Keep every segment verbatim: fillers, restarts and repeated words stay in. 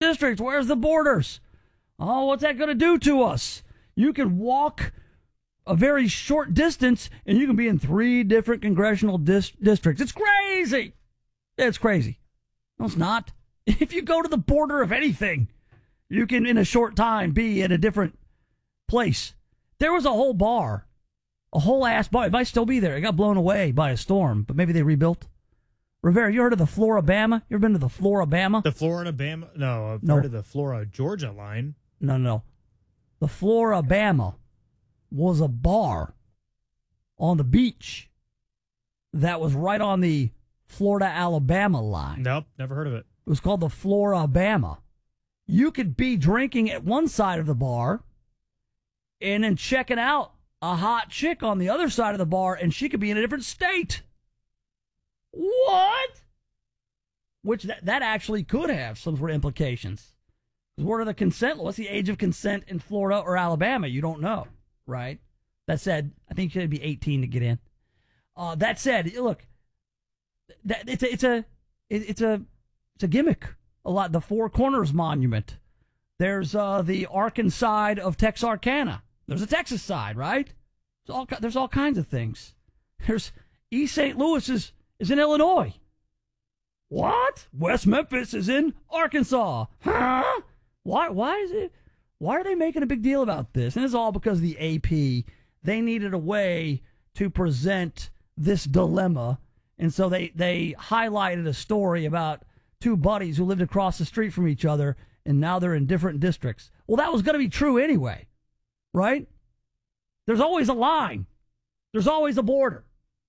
districts. Where's the borders? Oh, what's that going to do to us? You can walk a very short distance, and you can be in three different congressional dis- districts. It's crazy. It's crazy. No, it's not. If you go to the border of anything, you can, in a short time, be in a different place. There was a whole bar, a whole ass bar. It might still be there. It got blown away by a storm, but maybe they rebuilt. Rivera, you heard of the Florabama? You ever been to the Florabama? The Florabama? No, I've No. heard of the Flora, Georgia line. No, no. The Florabama was a bar on the beach that was right on the Florida-Alabama line. Nope, never heard of it. It was called the Florabama. You could be drinking at one side of the bar and then checking out a hot chick on the other side of the bar, and she could be in a different state. What? Which that, that actually could have some sort of implications. What are the consent? What's the age of consent in Florida or Alabama? You don't know, right? That said, I think you should be eighteen to get in. Uh, that said, look, that it's a it's a it's a it's a gimmick. A lot. The Four Corners Monument. There's uh, the Arkansas side of Texarkana. There's a Texas side, right? There's all there's all kinds of things. There's East Saint Louis is is in Illinois. What? West Memphis is in Arkansas. Huh? Why? Why is it? Why are they making a big deal about this? And it's all because the A P, they needed a way to present this dilemma, and so they they highlighted a story about two buddies who lived across the street from each other, and now they're in different districts. Well, that was going to be true anyway, right? There's always a line. There's always a border,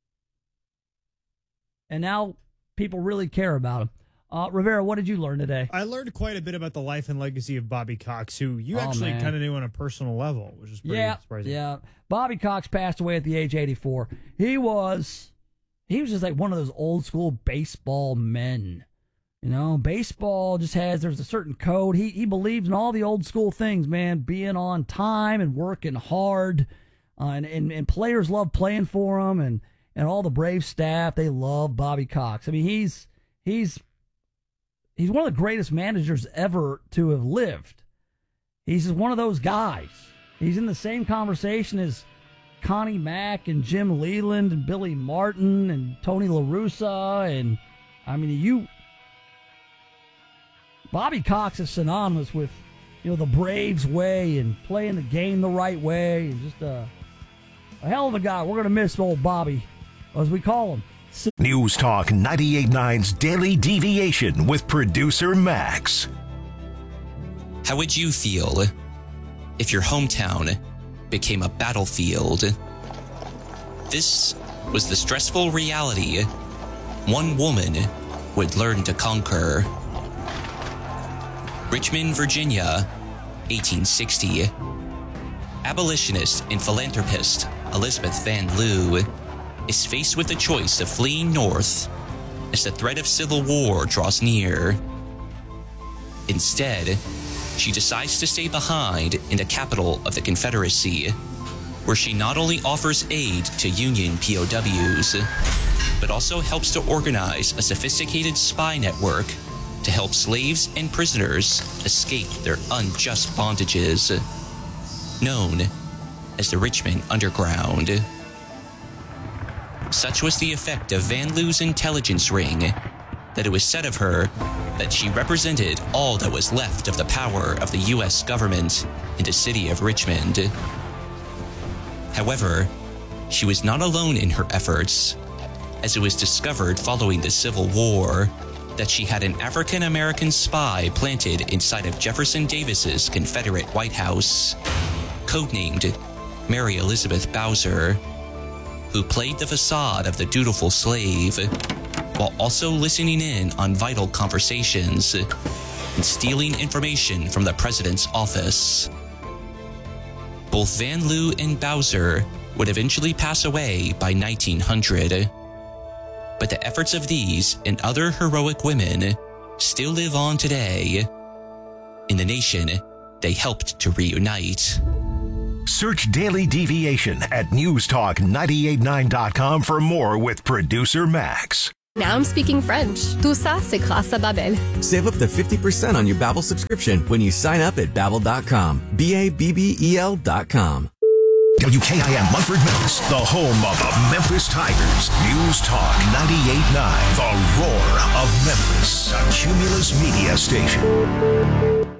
and now people really care about them. Uh, Rivera, what did you learn today? I learned quite a bit about the life and legacy of Bobby Cox, who you Oh, actually man. kind of knew on a personal level, which is pretty Yeah, surprising. yeah. Bobby Cox passed away at the age of eighty-four. He was, he was just like one of those old school baseball men. You know, baseball just has, there's a certain code. He he believes in all the old school things, man, being on time and working hard. Uh, and, and, and players love playing for him, and, and all the Brave staff, they love Bobby Cox. I mean, he's he's he's one of the greatest managers ever to have lived. He's just one of those guys. He's in the same conversation as Connie Mack and Jim Leland and Billy Martin and Tony La Russa. And, I mean, you... Bobby Cox is synonymous with, you know, the Braves way and playing the game the right way, and just a, a hell of a guy. We're going to miss old Bobby, as we call him. News Talk ninety-eight point nine's Daily Deviation with producer Max. How would you feel if your hometown became a battlefield? This was the stressful reality one woman would learn to conquer. Richmond, Virginia, eighteen sixty. Abolitionist and philanthropist Elizabeth Van Lew is faced with the choice of fleeing north as the threat of civil war draws near. Instead, she decides to stay behind in the capital of the Confederacy, where she not only offers aid to Union P O Ws, but also helps to organize a sophisticated spy network to help slaves and prisoners escape their unjust bondages, known as the Richmond Underground. Such was the effect of Van Lew's intelligence ring that it was said of her that she represented all that was left of the power of the U S government in the city of Richmond. However, she was not alone in her efforts, as it was discovered following the Civil War that she had an African-American spy planted inside of Jefferson Davis's Confederate White House, codenamed Mary Elizabeth Bowser, who played the facade of the dutiful slave, while also listening in on vital conversations and stealing information from the president's office. Both Van Lew and Bowser would eventually pass away by nineteen hundred. But the efforts of these and other heroic women still live on today in the nation they helped to reunite. Search Daily Deviation at news talk nine eight nine dot com for more with producer Max. Now I'm speaking French. Tout ça, c'est grâce à Babbel. Save up to fifty percent on your Babbel subscription when you sign up at Babbel dot com. B A B B E L dot com. W K I M Munford, Memphis, the home of the Memphis Tigers. News Talk ninety-eight point nine, the roar of Memphis, a Cumulus media station.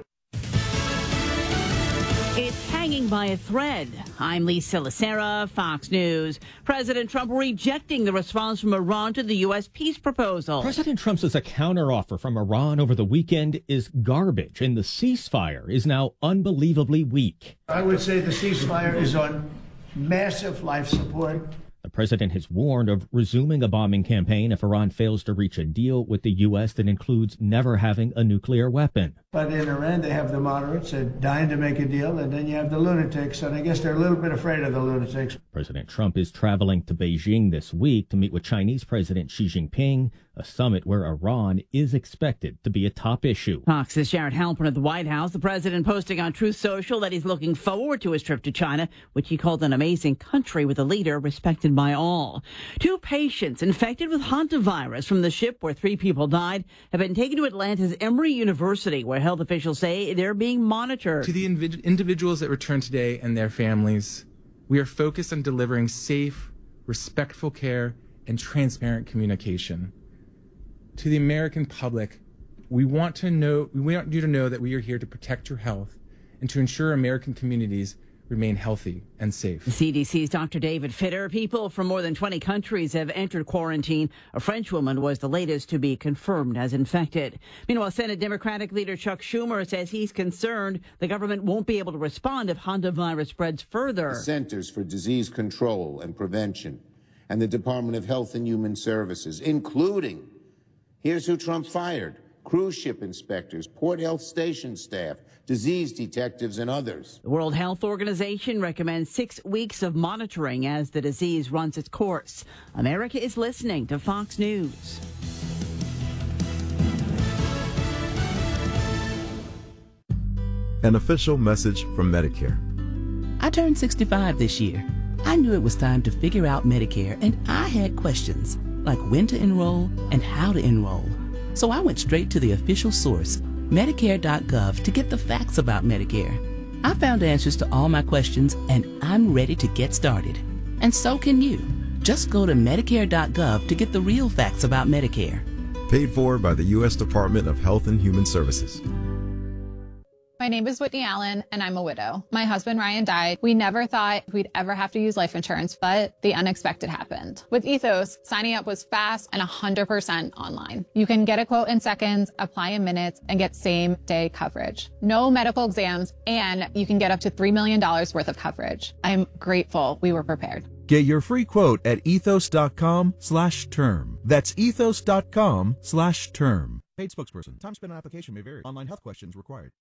It's hanging by a thread. I'm Lisa Lacera, Fox News. President Trump rejecting the response from Iran to the U S peace proposal. President Trump says a counteroffer from Iran over the weekend is garbage, and the ceasefire is now unbelievably weak. I would say the ceasefire is on massive life support. The president has warned of resuming a bombing campaign if Iran fails to reach a deal with the U S that includes never having a nuclear weapon. But in Iran, they have the moderates that are dying to make a deal, and then you have the lunatics, and I guess they're a little bit afraid of the lunatics. President Trump is traveling to Beijing this week to meet with Chinese President Xi Jinping, a summit where Iran is expected to be a top issue. Fox's Jared Halpern at the White House. The president posting on Truth Social that he's looking forward to his trip to China, which he called an amazing country with a leader respected by all. Two patients infected with hantavirus from the ship where three people died have been taken to Atlanta's Emory University, where health officials say they're being monitored. To the invid- individuals that return today and their families, we are focused on delivering safe, respectful care and transparent communication. To the American public, we want to know, we want you to know that we are here to protect your health and to ensure American communities remain healthy and safe. The C D C's Doctor David Fitter. People from more than twenty countries have entered quarantine. A French woman was the latest to be confirmed as infected. Meanwhile, Senate Democratic leader Chuck Schumer says he's concerned the government won't be able to respond if hantavirus spreads further. The Centers for Disease Control and Prevention and the Department of Health and Human Services, including, here's who Trump fired, cruise ship inspectors, port health station staff, disease detectives, and others. The World Health Organization recommends six weeks of monitoring as the disease runs its course. America is listening to Fox News. An official message from Medicare. I turned sixty-five this year. I knew it was time to figure out Medicare, and I had questions, like when to enroll and how to enroll. So I went straight to the official source, Medicare dot gov, to get the facts about Medicare. I found answers to all my questions, and I'm ready to get started. And so can you. Just go to Medicare dot gov to get the real facts about Medicare. Paid for by the U S Department of Health and Human Services. My name is Whitney Allen, and I'm a widow. My husband, Ryan, died. We never thought we'd ever have to use life insurance, but the unexpected happened. With Ethos, signing up was fast and one hundred percent online. You can get a quote in seconds, apply in minutes, and get same-day coverage. No medical exams, and you can get up to three million dollars worth of coverage. I'm grateful we were prepared. Get your free quote at ethos.com slash term. That's ethos.com slash term. Paid spokesperson. Time spent on application may vary. Online health questions required.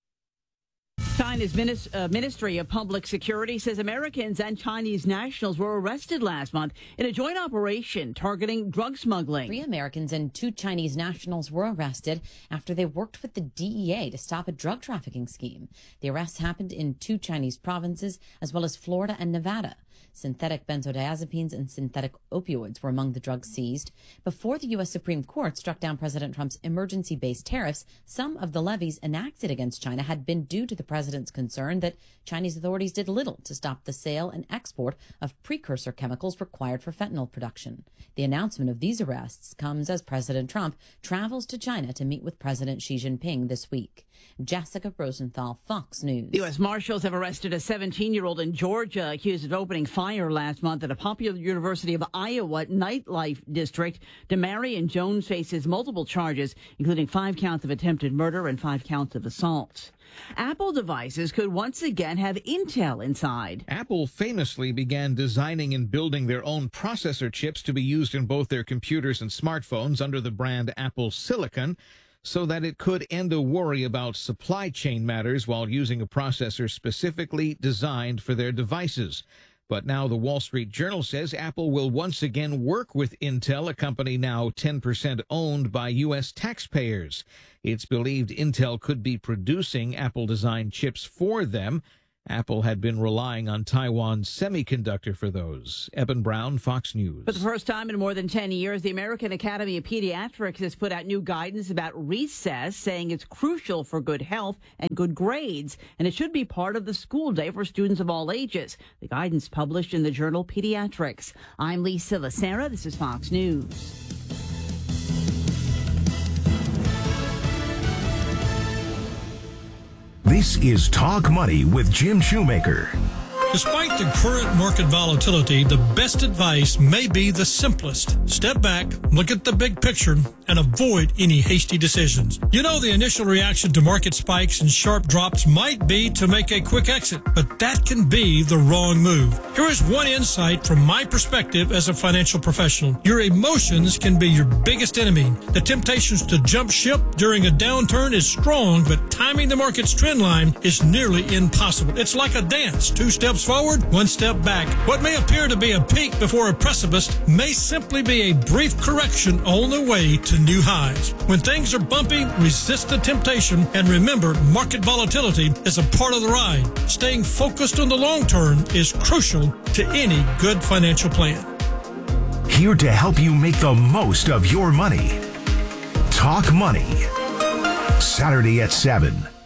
China's Minis- uh, Ministry of Public Security says Americans and Chinese nationals were arrested last month in a joint operation targeting drug smuggling. Three Americans and two Chinese nationals were arrested after they worked with the D E A to stop a drug trafficking scheme. The arrests happened in two Chinese provinces, as well as Florida and Nevada. Synthetic benzodiazepines and synthetic opioids were among the drugs seized. Before the U S Supreme Court struck down President Trump's emergency-based tariffs, some of the levies enacted against China had been due to the president's concern that Chinese authorities did little to stop the sale and export of precursor chemicals required for fentanyl production. The announcement of these arrests comes as President Trump travels to China to meet with President Xi Jinping this week. Jessica Rosenthal, Fox News. The U S Marshals have arrested a seventeen-year-old in Georgia accused of opening fire last month at a popular University of Iowa nightlife district. Demarion Jones faces multiple charges, including five counts of attempted murder and five counts of assault. Apple devices could once again have Intel inside. Apple famously began designing and building their own processor chips to be used in both their computers and smartphones under the brand Apple Silicon, so that it could end a worry about supply chain matters while using a processor specifically designed for their devices. But now the Wall Street Journal says Apple will once again work with Intel, a company now ten percent owned by U S taxpayers. It's believed Intel could be producing Apple-designed chips for them. Apple had been relying on Taiwan's semiconductor for those. Eben Brown, Fox News. For the first time in more than ten years, the American Academy of Pediatrics has put out new guidance about recess, saying it's crucial for good health and good grades, and it should be part of the school day for students of all ages. The guidance published in the journal Pediatrics. I'm Lisa Lacera. This is Fox News. This is Talk Money with Jim Shoemaker. Despite the current market volatility, the best advice may be the simplest. Step back, look at the big picture, and avoid any hasty decisions. You know, the initial reaction to market spikes and sharp drops might be to make a quick exit, but that can be the wrong move. Here is one insight from my perspective as a financial professional. Your emotions can be your biggest enemy. The temptations to jump ship during a downturn is strong, but timing the market's trend line is nearly impossible. It's like a dance. Two steps forward, one step back. What may appear to be a peak before a precipice may simply be a brief correction on the way to new highs. When things are bumpy, resist the temptation, and remember, market volatility is a part of the ride. Staying focused on the long term is crucial to any good financial plan. Here to help you make the most of your money. Talk Money. Saturday at seven.